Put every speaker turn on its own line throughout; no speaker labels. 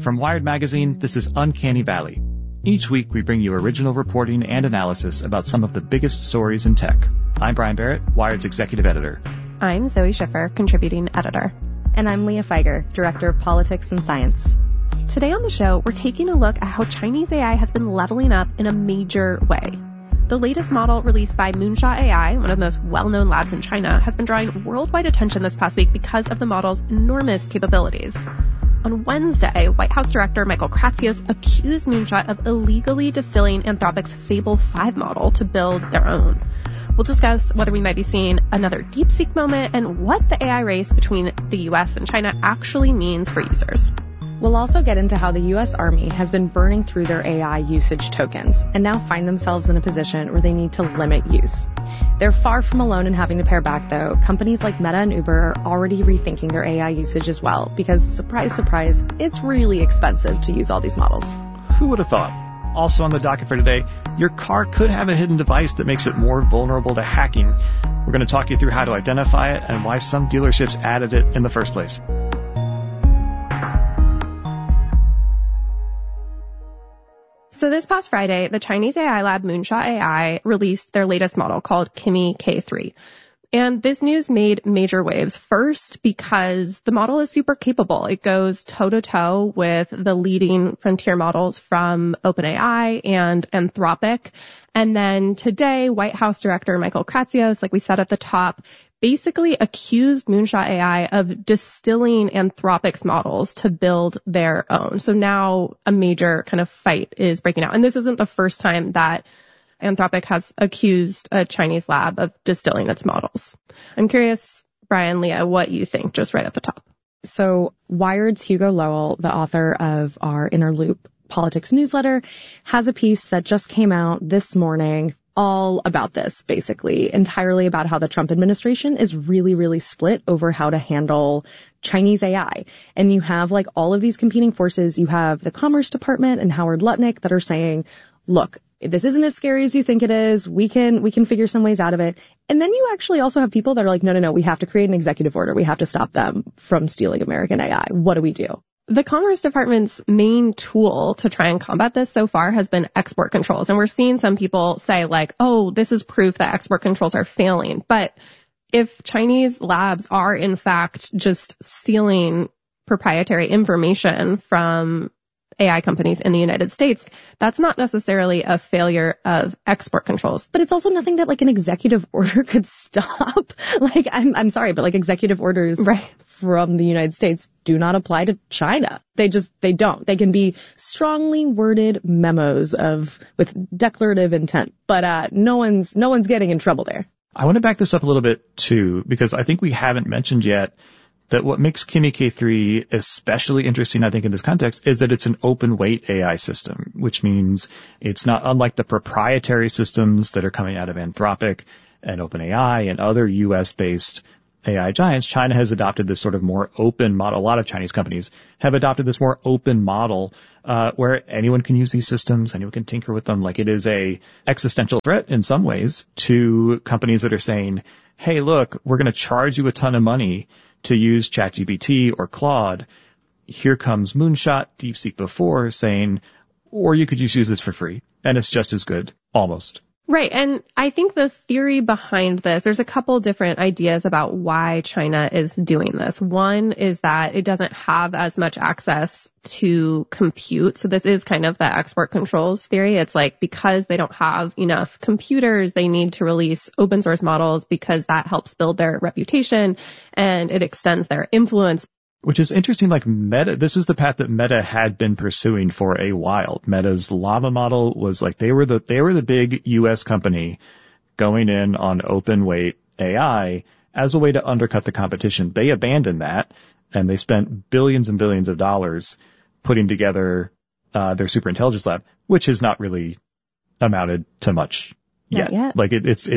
From Wired Magazine, this is Uncanny Valley. Each week, we bring you original reporting and analysis about some of the biggest stories in tech. I'm Brian Barrett, Wired's executive editor.
I'm Zoe Schiffer, contributing editor.
And I'm Leah Feiger, director of politics and science.
Today on the show, we're taking a look at how Chinese AI has been leveling up in a major way. The latest model released by Moonshot AI, one of the most well-known labs in China, has been drawing worldwide attention this past week because of the model's enormous capabilities. On Wednesday, White House Director Michael Kratsios accused Moonshot of illegally distilling Anthropic's Fable 5 model to build their own. We'll discuss whether we might be seeing another DeepSeek moment and what the AI race between the US and China actually means for users.
We'll also get into how the U.S. Army has been burning through their AI usage tokens and now find themselves in a position where they need to limit use. They're far from alone in having to pare back, though. Companies like Meta and Uber are already rethinking their AI usage as well because, surprise, surprise, it's really expensive to use all these models.
Who would have thought? Also on the docket for today, your car could have a hidden device that makes it more vulnerable to hacking. We're going to talk you through how to identify it and why some dealerships added it in the first place.
So this past Friday, the Chinese AI lab Moonshot AI released their latest model called Kimi K3. And this news made major waves. First, because the model is super capable. It goes toe-to-toe with the leading frontier models from OpenAI and Anthropic. And then today, White House Director Michael Kratsios, like we said at the top, basically accused Moonshot AI of distilling Anthropic's models to build their own. So now a major kind of fight is breaking out. And this isn't the first time that Anthropic has accused a Chinese lab of distilling its models. I'm curious, Brian, Leah, what you think just right at the top.
So Wired's Hugo Lowell, the author of our Inner Loop Politics newsletter, has a piece that just came out this morning all about this, basically, entirely about how the Trump administration is really, really split over how to handle Chinese AI. And you have like all of these competing forces. You have the Commerce Department and Howard Lutnick that are saying, look, this isn't as scary as you think it is. We can figure some ways out of it. And then you actually also have people that are like, no, we have to create an executive order. We have to stop them from stealing American AI. What do we do?
The Commerce Department's main tool to try and combat this so far has been export controls. And we're seeing some people say like, oh, this is proof that export controls are failing. But if Chinese labs are in fact just stealing proprietary information from AI companies in the United States, that's not necessarily a failure of export controls.
But it's also nothing that like an executive order could stop. Like, I'm sorry, but like executive orders from the United States do not apply to China. They don't. They can be strongly worded memos with declarative intent, but no one's getting in trouble there.
I want to back this up a little bit too, because I think we haven't mentioned yet that what makes Kimi K3 especially interesting, I think, in this context, is that it's an open weight AI system, which means it's not unlike the proprietary systems that are coming out of Anthropic and OpenAI and other US-based AI giants. China has adopted this sort of more open model. A lot of Chinese companies have adopted this more open model, where anyone can use these systems, anyone can tinker with them. Like, it is a existential threat in some ways to companies that are saying, hey, look, we're going to charge you a ton of money to use ChatGPT or Claude. Here comes Moonshot, DeepSeek before, saying, or you could just use this for free, and it's just as good, almost.
Right. And I think the theory behind this, there's a couple different ideas about why China is doing this. One is that it doesn't have as much access to compute. So this is kind of the export controls theory. It's like because they don't have enough computers, they need to release open source models because that helps build their reputation and it extends their influence.
Which is interesting, like Meta, this is the path that Meta had been pursuing for a while. Meta's Llama model was like, they were the big US company going in on open weight AI as a way to undercut the competition. They abandoned that and they spent billions and billions of dollars putting together, their superintelligence lab, which has not really amounted to much yet. Like it is,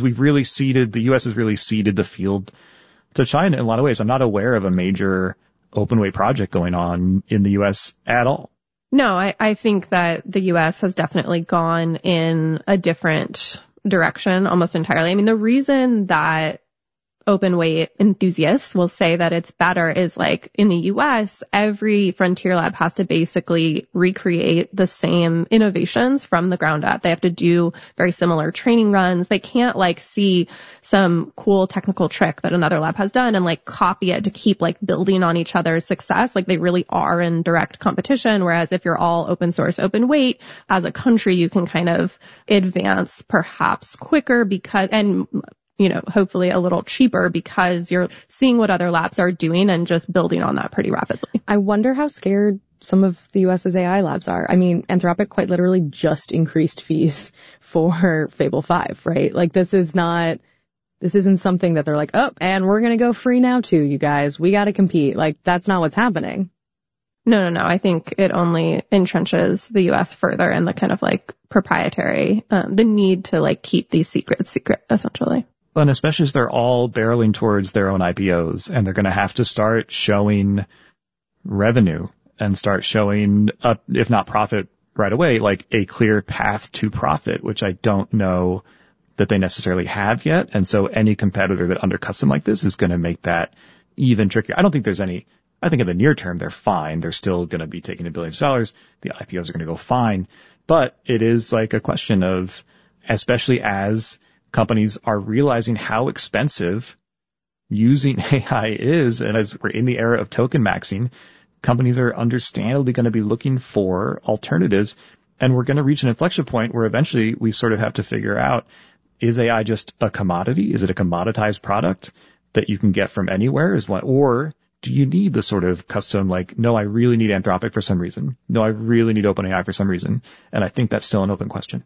the US has really ceded the field to China in a lot of ways. I'm not aware of a major open weight project going on in the U.S. at all.
No, I think that the U.S. has definitely gone in a different direction almost entirely. I mean, the reason that open weight enthusiasts will say that it's better is like in the US, every frontier lab has to basically recreate the same innovations from the ground up. They have to do very similar training runs. They can't like see some cool technical trick that another lab has done and like copy it to keep like building on each other's success. Like they really are in direct competition. Whereas if you're all open source, open weight, as a country, you can kind of advance perhaps quicker because, and hopefully a little cheaper because you're seeing what other labs are doing and just building on that pretty rapidly.
I wonder how scared some of the US's AI labs are. I mean, Anthropic quite literally just increased fees for Fable 5, right? Like this isn't something that they're like, oh, and we're going to go free now too, you guys. We got to compete. Like that's not what's happening.
No. I think it only entrenches the US further in the kind of like proprietary, the need to like keep these secrets secret essentially.
And especially as they're all barreling towards their own IPOs and they're going to have to start showing revenue and start showing, if not profit right away, like a clear path to profit, which I don't know that they necessarily have yet. And so any competitor that undercuts them like this is going to make that even trickier. I don't think there's any, I think in the near term, they're fine. They're still going to be taking $1 billion. The IPOs are going to go fine. But it is like a question of, especially as companies are realizing how expensive using AI is, and as we're in the era of token maxing, companies are understandably going to be looking for alternatives, and we're going to reach an inflection point where eventually we sort of have to figure out, is AI just a commodity? Is it a commoditized product that you can get from anywhere? Or do you need the sort of custom, like, no, I really need Anthropic for some reason. No, I really need OpenAI for some reason. And I think that's still an open question.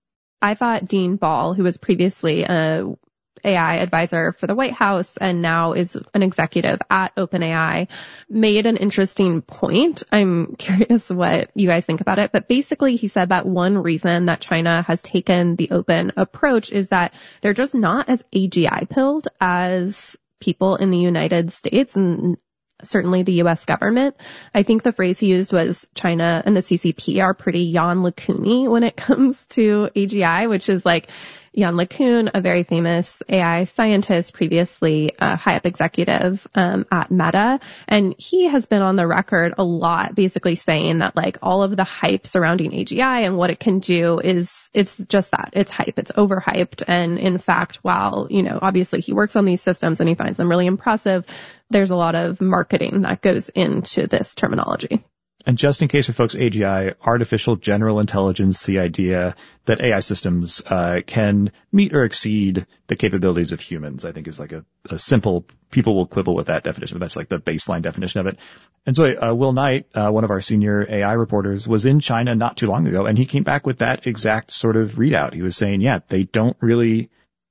I thought Dean Ball, who was previously an AI advisor for the White House and now is an executive at OpenAI, made an interesting point. I'm curious what you guys think about it. But basically, he said that one reason that China has taken the open approach is that they're just not as AGI pilled as people in the United States and certainly the U.S. government. I think the phrase he used was China and the CCP are pretty Yann LeCun-y when it comes to AGI, which is like Yann LeCun, a very famous AI scientist, previously a high-up executive at Meta. And he has been on the record a lot basically saying that like all of the hype surrounding AGI and what it can do is it's just that. It's hype. It's overhyped. And in fact, while, obviously he works on these systems and he finds them really impressive, there's a lot of marketing that goes into this terminology.
And just in case for folks, AGI, artificial general intelligence, the idea that AI systems can meet or exceed the capabilities of humans, I think is like a simple, people will quibble with that definition, but that's like the baseline definition of it. And so Will Knight, one of our senior AI reporters, was in China not too long ago, and he came back with that exact sort of readout. He was saying, yeah, they don't really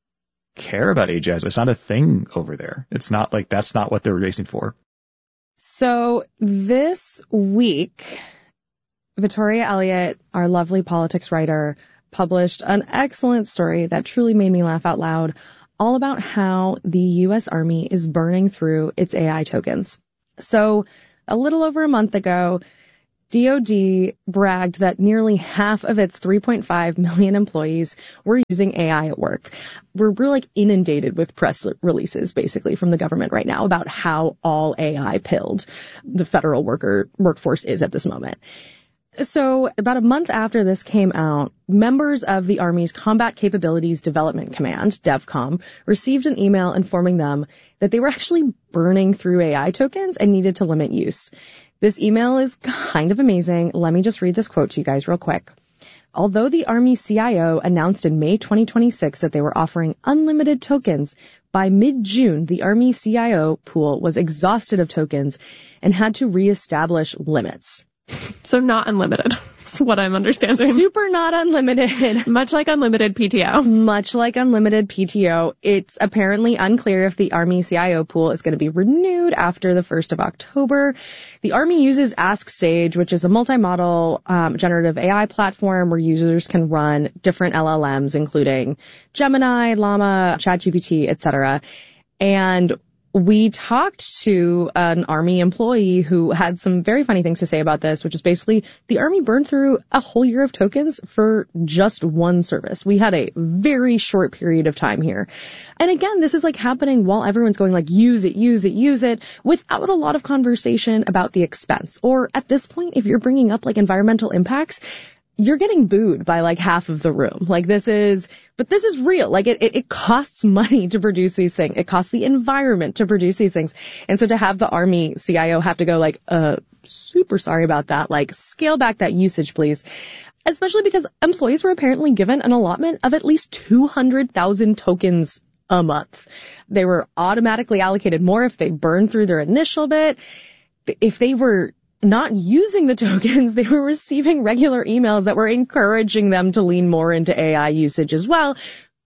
care about AGIs. It's not a thing over there. It's not like that's not what they're racing for.
So this week, Victoria Elliott, our lovely politics writer, published an excellent story that truly made me laugh out loud, all about how the U.S. Army is burning through its AI tokens. So a little over a month ago, DoD bragged that nearly half of its 3.5 million employees were using AI at work. We're like inundated with press releases basically from the government right now about how all AI pilled the federal workforce is at this moment. So about a month after this came out, members of the Army's Combat Capabilities Development Command, DEVCOM, received an email informing them that they were actually burning through AI tokens and needed to limit use. This email is kind of amazing. Let me just read this quote to you guys real quick. Although the Army CIO announced in May 2026 that they were offering unlimited tokens, by mid-June, the Army CIO pool was exhausted of tokens and had to reestablish limits.
So not unlimited. That's what I'm understanding.
Super not unlimited.
Much like unlimited PTO.
Much like unlimited PTO. It's apparently unclear if the Army CIO pool is going to be renewed after the 1st of October. The Army uses Ask Sage, which is a multi-model generative AI platform where users can run different LLMs, including Gemini, Llama, ChatGPT, etc. And we talked to an Army employee who had some very funny things to say about this, which is basically the Army burned through a whole year of tokens for just one service. We had a very short period of time here. And again, this is like happening while everyone's going like, use it, without a lot of conversation about the expense. Or at this point, if you're bringing up like environmental impacts, you're getting booed by like half of the room. Like this is real. Like it costs money to produce these things. It costs the environment to produce these things. And so to have the Army CIO have to go like, super sorry about that. Like scale back that usage, please. Especially because employees were apparently given an allotment of at least 200,000 tokens a month. They were automatically allocated more if they burned through their initial bit. If they were not using the tokens, they were receiving regular emails that were encouraging them to lean more into AI usage as well.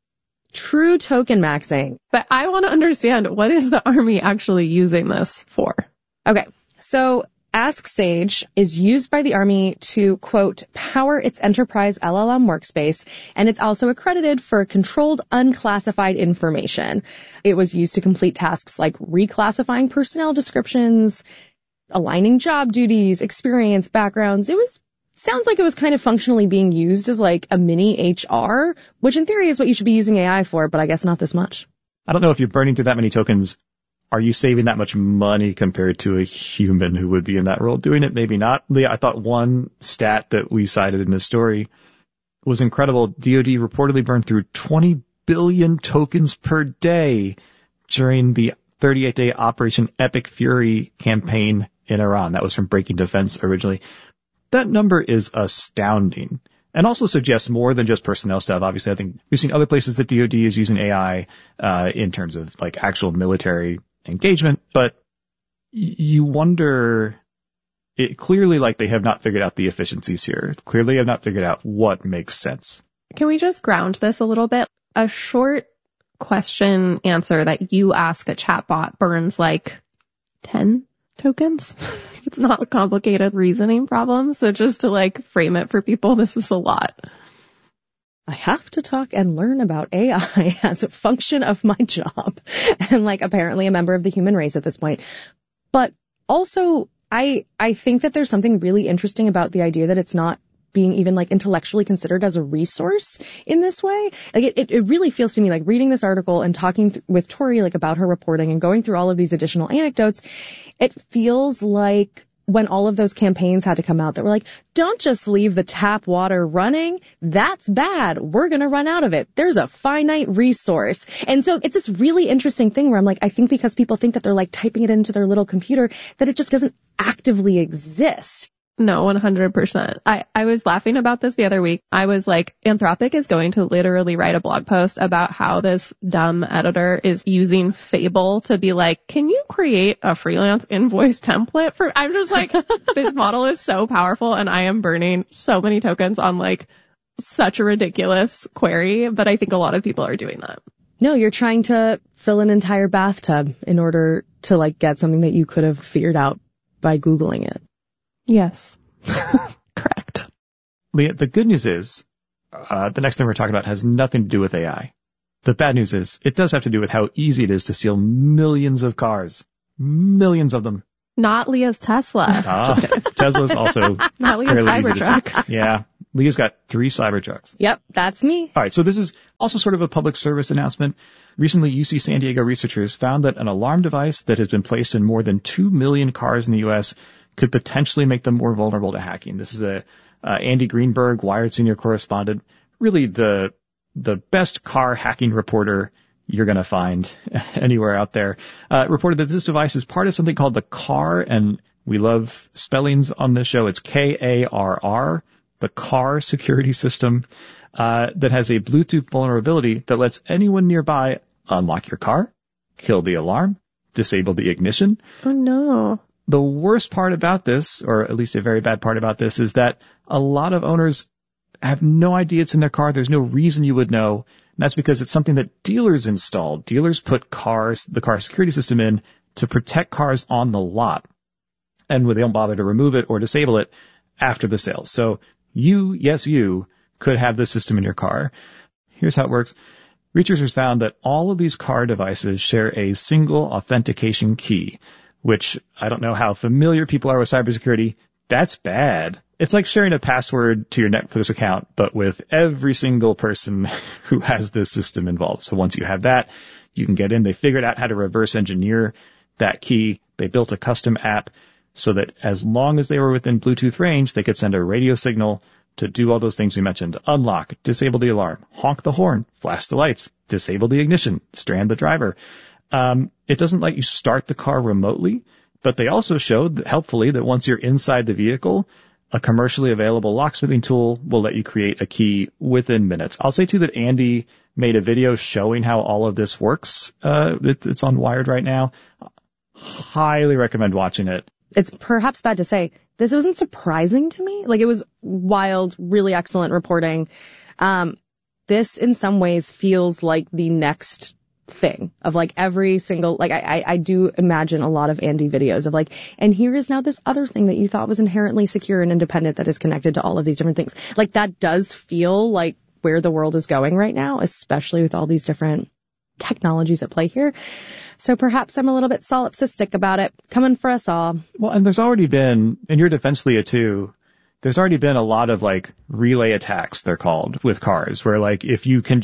True token maxing.
But I want to understand, what is the Army actually using this for?
Okay, so Ask Sage is used by the Army to, quote, power its enterprise LLM workspace, and it's also accredited for controlled unclassified information. It was used to complete tasks like reclassifying personnel descriptions, aligning job duties, experience, backgrounds. Sounds like it was kind of functionally being used as like a mini HR, which in theory is what you should be using AI for, but I guess not this much.
I don't know if you're burning through that many tokens. Are you saving that much money compared to a human who would be in that role doing it? Maybe not. Leah, I thought one stat that we cited in this story was incredible. DoD reportedly burned through 20 billion tokens per day during the 38-day Operation Epic Fury campaign in Iran. That was from Breaking Defense originally. That number is astounding and also suggests more than just personnel stuff. Obviously, I think we've seen other places that DoD is using AI in terms of like actual military engagement, but you wonder, it clearly like they have not figured out the efficiencies here. Clearly have not figured out what makes sense.
Can we just ground this a little bit? A short question answer that you ask a chatbot burns like 10 tokens. It's not a complicated reasoning problem. So just to like frame it for people, this is a lot.
I have to talk and learn about AI as a function of my job and like apparently a member of the human race at this point. But also I think that there's something really interesting about the idea that it's not being even like intellectually considered as a resource in this way. Like it really feels to me like reading this article and talking with Tori like about her reporting and going through all of these additional anecdotes, it feels like when all of those campaigns had to come out that were like, don't just leave the tap water running. That's bad. We're going to run out of it. There's a finite resource. And so it's this really interesting thing where I'm like, I think because people think that they're like typing it into their little computer, that it just doesn't actively exist.
No, 100%. I was laughing about this the other week. I was like, Anthropic is going to literally write a blog post about how this dumb editor is using Fable to be like, can you create a freelance invoice template for, I'm just like, this model is so powerful and I am burning so many tokens on like such a ridiculous query, but I think a lot of people are doing that.
No, you're trying to fill an entire bathtub in order to like get something that you could have figured out by Googling it.
Yes. Correct.
Leah, the good news is, the next thing we're talking about has nothing to do with AI. The bad news is, it does have to do with how easy it is to steal millions of cars. Millions of them.
Not Leah's Tesla.
Tesla's also
not Leah's Cybertruck.
Yeah. Leah's got 3 Cybertrucks.
Yep, that's me.
All right, so this is also sort of a public service announcement. Recently, UC San Diego researchers found that an alarm device that has been placed in more than 2 million cars in the U.S. could potentially make them more vulnerable to hacking. This is Andy Greenberg, Wired senior correspondent, really the best car hacking reporter you're going to find anywhere out there, reported that this device is part of something called the CAR, and we love spellings on this show. It's KARR, the CAR security system, that has a Bluetooth vulnerability that lets anyone nearby unlock your car, kill the alarm, disable the ignition.
Oh no.
The worst part about this, or at least a very bad part about this, is that a lot of owners have no idea it's in their car. There's no reason you would know. And that's because it's something that dealers installed. Dealers put the car security system in to protect cars on the lot. And they don't bother to remove it or disable it after the sale. So you could have this system in your car. Here's how it works. researchers found that all of these car devices share a single authentication key, which I don't know how familiar people are with cybersecurity. That's bad. It's like sharing a password to your Netflix account, but with every single person who has this system involved. So once you have that, you can get in. They figured out how to reverse engineer that key. They built a custom app so that as long as they were within Bluetooth range, they could send a radio signal to do all those things we mentioned. Unlock, disable the alarm, honk the horn, flash the lights, disable the ignition, strand the driver. It doesn't let you start the car remotely, but they also showed that helpfully that once you're inside the vehicle, a commercially available locksmithing tool will let you create a key within minutes. I'll say too that Andy made a video showing how all of this works. It's on Wired right now. Highly recommend watching it.
It's perhaps bad to say this wasn't surprising to me. Like, it was wild, really excellent reporting. This in some ways feels like the next thing of like every single, like I do imagine a lot of Andy videos of like, and here is now this other thing that you thought was inherently secure and independent that is connected to all of these different things. Like, that does feel like where the world is going right now, especially with all these different technologies at play here. So perhaps I'm a little bit solipsistic about it. Coming for us all. Well,
and there's already been, in your defense, Leah, too, there's already been a lot of like relay attacks, they're called, with cars, where like you can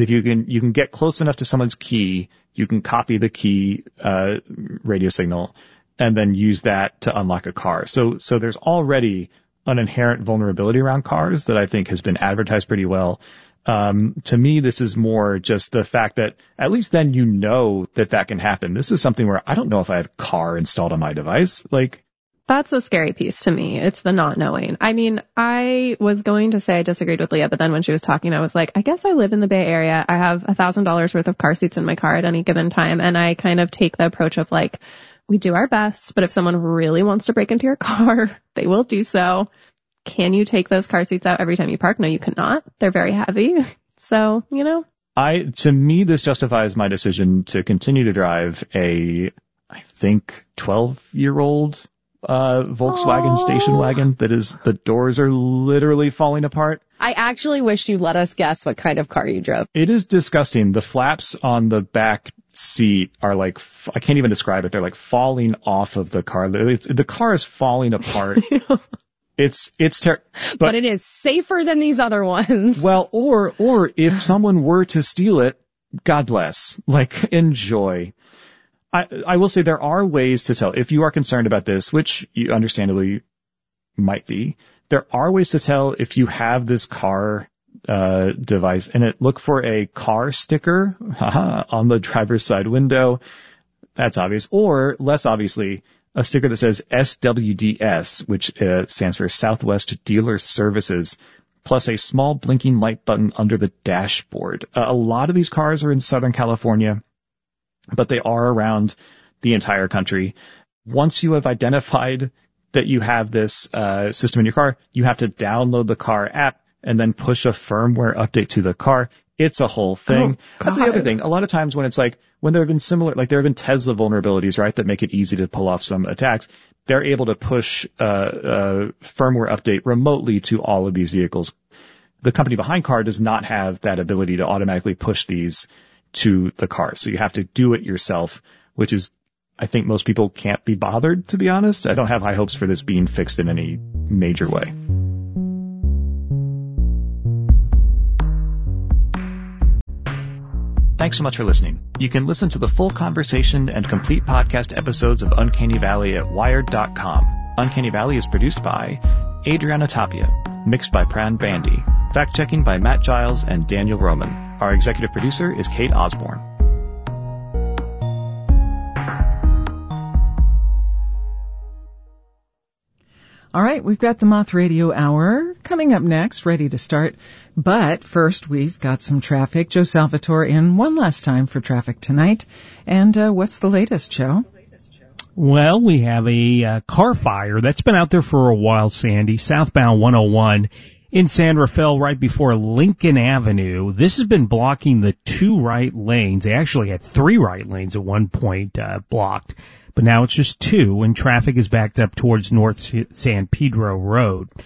get close enough to someone's key, you can copy the key, radio signal and then use that to unlock a car. So there's already an inherent vulnerability around cars that I think has been advertised pretty well. To me, this is more just the fact that at least then you know that can happen. This is something where I don't know if I have car installed on my device. Like,
that's the scary piece to me. It's the not knowing. I mean, I was going to say I disagreed with Leah, but then when she was talking, I was like, I guess I live in the Bay Area. I have $1,000 worth of car seats in my car at any given time. And I kind of take the approach of like, we do our best, but if someone really wants to break into your car, they will do so. Can you take those car seats out every time you park? No, you cannot. They're very heavy. So, you know.
To me, this justifies my decision to continue to drive I think 12-year-old Volkswagen station wagon that is, the doors are literally falling apart.
I actually wish you let us guess what kind of car you drove.
It is disgusting. The flaps on the back seat are like, I can't even describe it. They're like falling off of the car. The car is falling apart. It's terrible.
But it is safer than these other ones.
Well, or if someone were to steal it, God bless. Like, enjoy. I will say there are ways to tell. If you are concerned about this, which you understandably might be, there are ways to tell if you have this car device, and look for a car sticker on the driver's side window. That's obvious. Or, less obviously, a sticker that says SWDS, which stands for Southwest Dealer Services, plus a small blinking light button under the dashboard. A lot of these cars are in Southern California, but they are around the entire country. Once you have identified that you have this system in your car, you have to download the car app and then push a firmware update to the car. It's a whole thing. Oh, that's the other thing. A lot of times when it's like, when there have been similar, like there have been Tesla vulnerabilities, right, that make it easy to pull off some attacks, they're able to push a firmware update remotely to all of these vehicles. The company behind car does not have that ability to automatically push these to the car. So you have to do it yourself, which is, I think most people can't be bothered, to be honest. I don't have high hopes for this being fixed in any major way. Thanks so much for listening. You can listen to the full conversation and complete podcast episodes of Uncanny Valley at Wired.com. Uncanny Valley is produced by Adriana Tapia, mixed by Pran Bandy, fact-checking by Matt Giles and Daniel Roman. Our executive producer is Kate Osborne.
All right, we've got the Moth Radio Hour coming up next, ready to start. But first, we've got some traffic. Joe Salvatore in one last time for traffic tonight. And what's the latest, Joe?
Well, we have a car fire that's been out there for a while, Sandy. Southbound 101 in San Rafael right before Lincoln Avenue. This has been blocking the 2 right lanes. They actually had 3 right lanes at one point blocked. But now it's just 2, and traffic is backed up towards North San Pedro Road.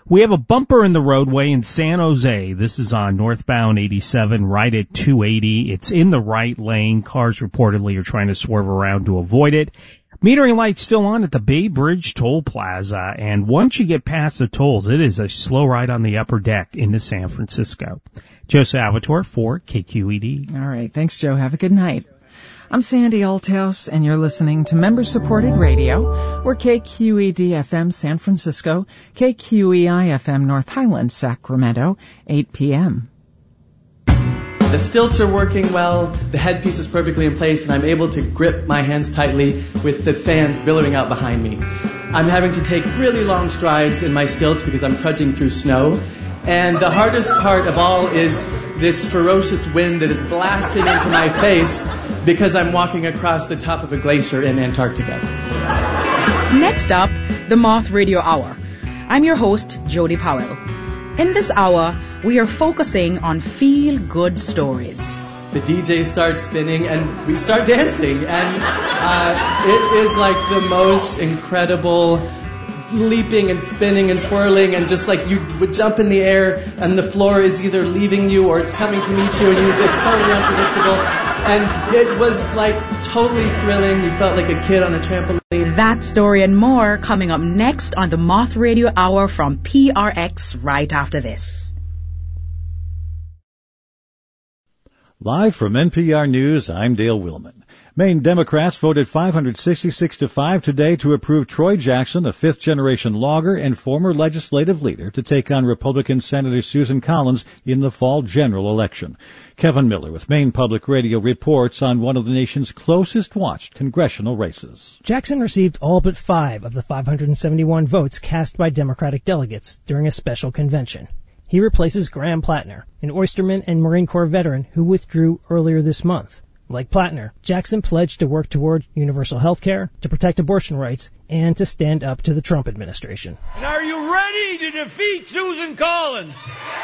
We have a bumper in the roadway in San Jose. This is on northbound 87 right at 280. It's in the right lane. Cars reportedly are trying to swerve around to avoid it. Metering lights still on at the Bay Bridge Toll Plaza, and once you get past the tolls, it is a slow ride on the upper deck into San Francisco. Joe Salvatore for KQED.
All right. Thanks, Joe. Have a good night. I'm Sandy Althouse, and you're listening to member-supported radio. We're KQED-FM San Francisco, KQEI-FM North Highland, Sacramento, 8 p.m.
The stilts are working well, the headpiece is perfectly in place, and I'm able to grip my hands tightly with the fans billowing out behind me. I'm having to take really long strides in my stilts because I'm trudging through snow. And the hardest part of all is this ferocious wind that is blasting into my face because I'm walking across the top of a glacier in Antarctica.
Next up, the Moth Radio Hour. I'm your host, Jody Powell. In this hour, we are focusing on feel-good stories.
The DJ starts spinning and we start dancing, and it is like the most incredible leaping and spinning and twirling, and just like you would jump in the air and the floor is either leaving you or it's coming to meet you, and it's totally unpredictable. And it was like totally thrilling. You felt like a kid on a trampoline.
That story and more coming up next on the Moth Radio Hour from PRX right after this.
Live from NPR News, I'm Dale Willman. Maine Democrats voted 566-5 today to approve Troy Jackson, a fifth-generation logger and former legislative leader, to take on Republican Senator Susan Collins in the fall general election. Kevin Miller with Maine Public Radio reports on one of the nation's closest-watched congressional races.
Jackson received all but 5 of the 571 votes cast by Democratic delegates during a special convention. He replaces Graham Plattner, an oysterman and Marine Corps veteran who withdrew earlier this month. Like Plattner, Jackson pledged to work toward universal health care, to protect abortion rights, and to stand up to the Trump administration.
And are you ready to defeat Susan Collins?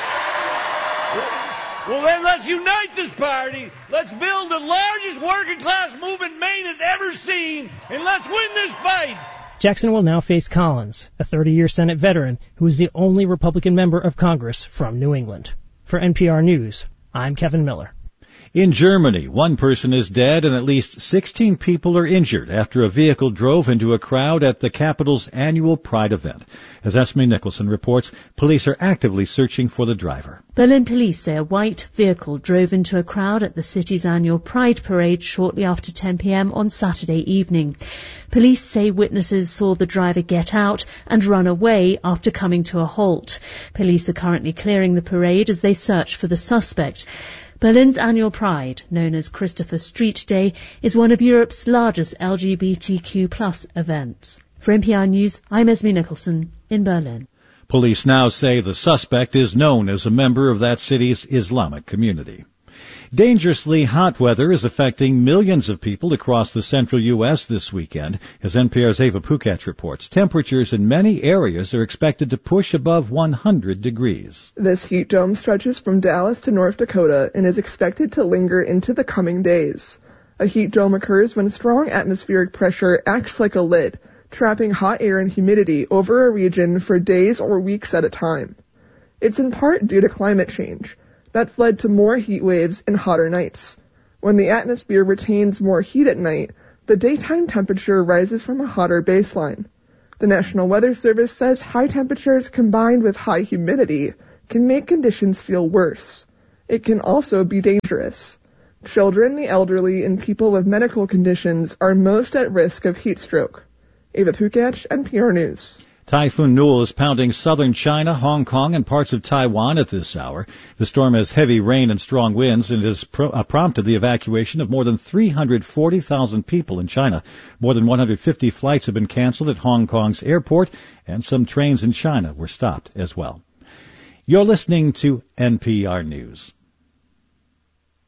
Well, then let's unite this party. Let's build the largest working class movement Maine has ever seen, and let's win this fight.
Jackson will now face Collins, a 30-year Senate veteran who is the only Republican member of Congress from New England. For NPR News, I'm Kevin Miller.
In Germany, one person is dead and at least 16 people are injured after a vehicle drove into a crowd at the capital's annual Pride event. As Esme Nicholson reports, police are actively searching for the driver.
Berlin police say a white vehicle drove into a crowd at the city's annual Pride parade shortly after 10 p.m. on Saturday evening. Police say witnesses saw the driver get out and run away after coming to a halt. Police are currently clearing the parade as they search for the suspect. Berlin's annual Pride, known as Christopher Street Day, is one of Europe's largest LGBTQ+ events. For NPR News, I'm Esme Nicholson in Berlin.
Police now say the suspect is known as a member of that city's Islamic community. Dangerously hot weather is affecting millions of people across the central U.S. this weekend. As NPR's Ava Pukach reports, temperatures in many areas are expected to push above 100 degrees.
This heat dome stretches from Dallas to North Dakota and is expected to linger into the coming days. A heat dome occurs when strong atmospheric pressure acts like a lid, trapping hot air and humidity over a region for days or weeks at a time. It's in part due to climate change. That's led to more heat waves and hotter nights. When the atmosphere retains more heat at night, the daytime temperature rises from a hotter baseline. The National Weather Service says high temperatures combined with high humidity can make conditions feel worse. It can also be dangerous. Children, the elderly, and people with medical conditions are most at risk of heat stroke. Ava Pukach, NPR News.
Typhoon Newell is pounding southern China, Hong Kong, and parts of Taiwan at this hour. The storm has heavy rain and strong winds and has prompted the evacuation of more than 340,000 people in China. More than 150 flights have been canceled at Hong Kong's airport, and some trains in China were stopped as well. You're listening to NPR News.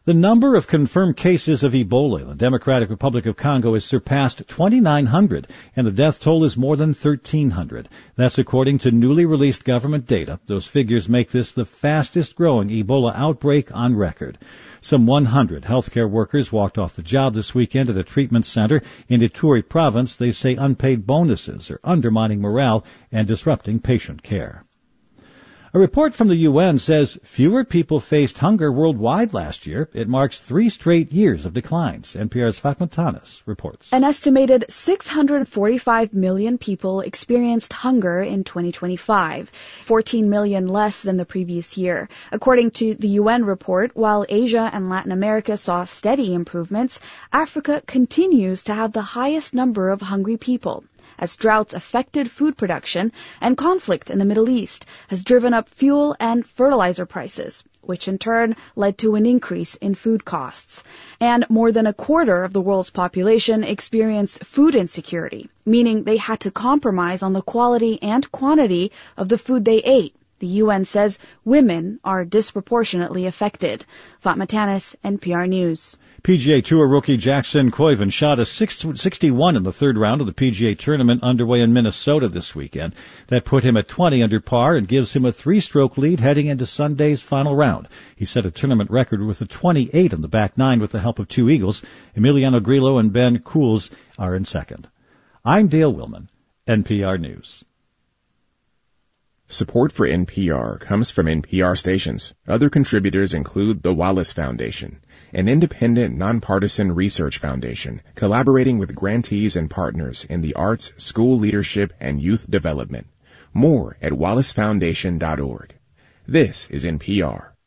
The number of confirmed cases of Ebola in the Democratic Republic of Congo has surpassed 2,900, and the death toll is more than 1,300. That's according to newly released government data. Those figures make this the fastest-growing Ebola outbreak on record. Some 100 healthcare workers walked off the job this weekend at a treatment center in Ituri province. They say unpaid bonuses are undermining morale and disrupting patient care. A report from the UN says fewer people faced hunger worldwide last year. It marks 3 straight years of declines. NPR's Fatma Tanis reports.
An estimated 645 million people experienced hunger in 2025, 14 million less than the previous year. According to the UN report, while Asia and Latin America saw steady improvements, Africa continues to have the highest number of hungry people, as droughts affected food production and conflict in the Middle East has driven up fuel and fertilizer prices, which in turn led to an increase in food costs. And more than a quarter of the world's population experienced food insecurity, meaning they had to compromise on the quality and quantity of the food they ate. The UN says women are disproportionately affected. Fatma Tanis, NPR News.
PGA Tour rookie Jackson Koiven shot a 61 in the third round of the PGA tournament underway in Minnesota this weekend. That put him at 20 under par and gives him a 3-stroke lead heading into Sunday's final round. He set a tournament record with a 28 on the back nine with the help of 2 eagles. Emiliano Grillo and Ben Cools are in second. I'm Dale Willman, NPR News.
Support for NPR comes from NPR stations. Other contributors include the Wallace Foundation, an independent, nonpartisan research foundation collaborating with grantees and partners in the arts, school leadership, and youth development. More at wallacefoundation.org. This is NPR.